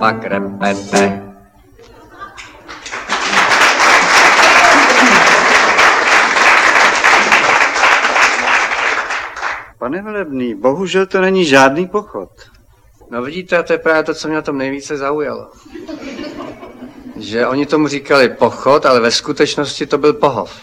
pak repete. Pane Velebný, bohužel to není žádný pochod. No vidíte, to je právě to, co mě na tom nejvíce zaujalo. Že oni tomu říkali pochod, ale ve skutečnosti to byl pohov.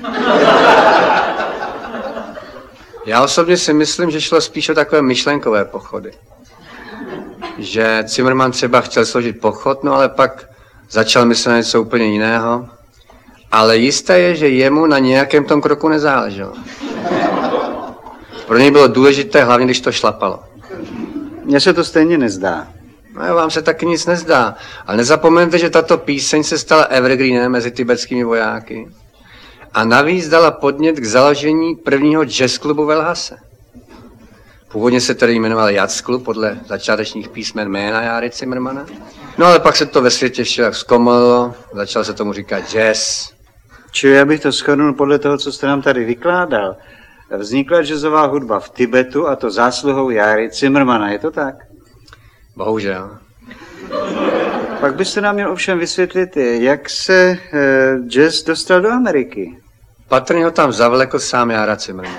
Já osobně si myslím, že šlo spíš o takové myšlenkové pochody. Že Cimrman třeba chtěl složit pochod, no ale pak začal myslet něco úplně jiného. Ale jisté je, že jemu na nějakém tom kroku nezáleželo. Pro něj bylo důležité, hlavně když to šlapalo. Mně se to stejně nezdá. No, vám se taky nic nezdá. Ale nezapomeňte, že tato píseň se stala evergreenem mezi tibetskými vojáky. A navíc dala podnět k založení prvního jazz klubu v Lhase. Původně se tedy jmenoval Jazz klub podle začátečních písmen jména Járy Cimrmana. No ale pak se to ve světě však zkomolilo, začal se tomu říkat jazz. Čili já bych to shrnul podle toho, co jste nám tady vykládal. Vznikla jazzová hudba v Tibetu a to zásluhou Járy Cimrmana, je to tak? Bohužel. Pak byste nám měl ovšem vysvětlit, jak se jazz dostal do Ameriky. Patrně ho tam zavlekl sám Jára Cimrman.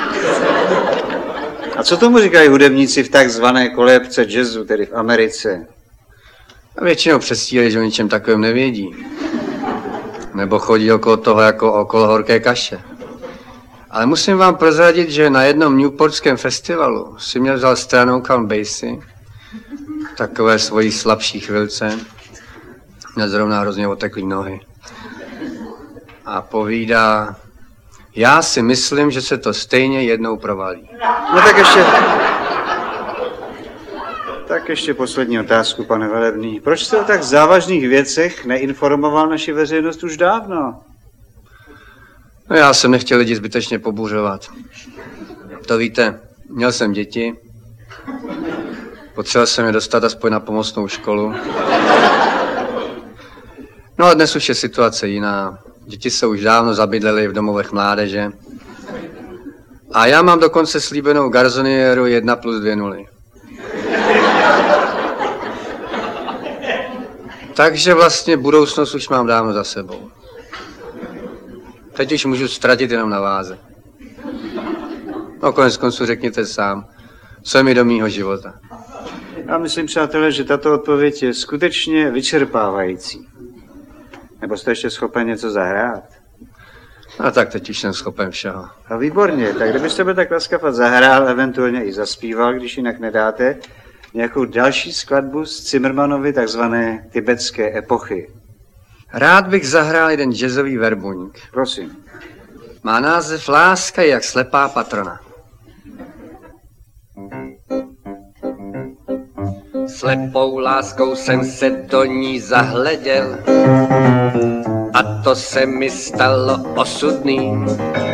A co tomu říkají hudebníci v takzvané kolébce jazzu, tedy v Americe? A většinou předstírají, že o ničem takovém nevědí. Nebo chodí okolo toho jako okolo horké kaše. Ale musím vám prozradit, že na jednom newportském festivalu si mě vzal stranou Count Basie, takové svojí slabší chvilce, měl zrovna hrozně oteklý nohy. A povídá, já si myslím, že se to stejně jednou provalí. No tak ještě poslední otázku, pane Velebný. Proč jste o tak závažných věcech neinformoval naši veřejnost už dávno? No já jsem nechtěl lidi zbytečně pobuřovat. To víte, měl jsem děti, potřeboval jsem je dostat aspoň na pomocnou školu. No a dnes už je situace jiná. Děti se už dávno zabydlely v domovech mládeže. A já mám dokonce slíbenou garzoniéru 1+2 nuly. Takže vlastně budoucnost už mám dávno za sebou. Teď už můžu ztratit jenom na váze. No konec konců řekněte sám, co je mi do mýho života. Já myslím, přátelé, že tato odpověď je skutečně vyčerpávající. Nebo jste ještě schopen něco zahrát? No tak teď už jsem schopen všeho. A výborně, tak kdybyste byl tak laskav a zahrál, eventuálně i zaspíval, když jinak nedáte, nějakou další skladbu z Cimrmanovy takzvané tibetské epochy. Rád bych zahrál jeden jazzový verbuňk. Prosím. Má název Láska je jak slepá patrona. Slepou láskou jsem se do ní zahleděl a to se mi stalo osudným.